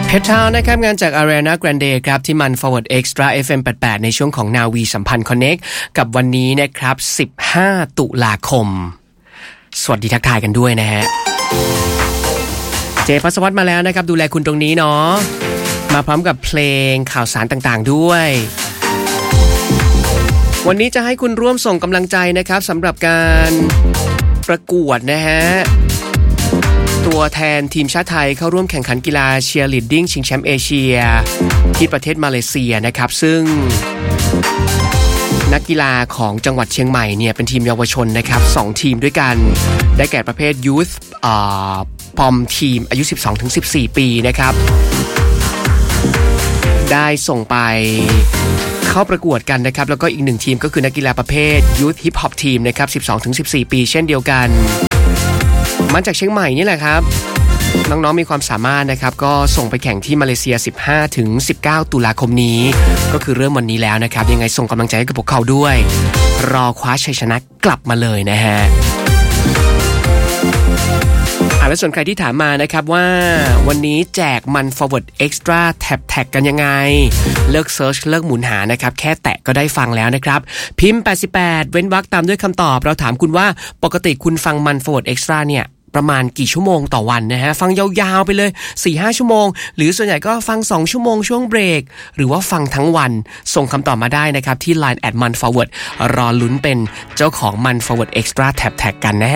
เพชรทาวน์นะครับงานจาก Ariana Grande ครับที่มัน Forward Extra FM 88ในช่วงของนาวีสัมพันธ์ Connect กับวันนี้นะครับ15ตุลาคมสวัสดีทักทายกันด้วยนะฮะเจพัสวัตมาแล้วนะครับดูแลคุณตรงนี้เนาะมาพร้อมกับเพลงข่าวสารต่างๆด้วยวันนี้จะให้คุณร่วมส่งกำลังใจนะครับสำหรับการประกวดนะฮะตัวแทนทีมชาติไทยเข้าร่วมแข่งขันกีฬาเชียร์ลีดดิ้งชิงแชมป์เอเชียที่ประเทศมาเลเซียนะครับซึ่งนักกีฬาของจังหวัดเชียงใหม่เนี่ยเป็นทีมเยาวชนนะครับ2ทีมด้วยกันได้แก่ประเภท Youth พอมทีมอายุ 12-14 ปีนะครับได้ส่งไปเข้าประกวดกันนะครับแล้วก็อีก1ทีมก็คือนักกีฬาประเภท Youth Hip Hop Team นะครับ 12-14 ปีเช่นเดียวกันมาจากเชียงใหม่นี่แหละครับน้องๆมีความสามารถนะครับก็ส่งไปแข่งที่มาเลเซีย 15-19 ตุลาคมนี้ก็คือเริ่มวันนี้แล้วนะครับยังไงส่งกำลังใจให้กับพวกเขาด้วยรอคว้าชัยชนะกลับมาเลยนะฮะและส่วนใครที่ถามมานะครับว่าวันนี้แจกมัน Forward Extra Tag กันยังไงเลิกเซิร์ชเลิกหมุนหานะครับแค่แตะก็ได้ฟังแล้วนะครับพิมพ์88เว้นวรรคตามด้วยคำตอบเราถามคุณว่าปกติคุณฟังมัน Forward Extra เนี่ยประมาณกี่ชั่วโมงต่อวันนะฮะฟังยาวๆไปเลย 4-5 ชั่วโมงหรือส่วนใหญ่ก็ฟัง2ชั่วโมงช่วงเบรกหรือว่าฟังทั้งวันส่งคำตอบมาได้นะครับที่ Line @manforward รอลุ้นเป็นเจ้าของมัน Forward Extra Tag กันนะฮะ